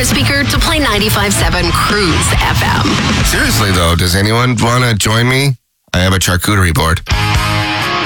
smart speaker to play 95.7 Cruise FM. Seriously, though, does anyone want to join me? I have a charcuterie board.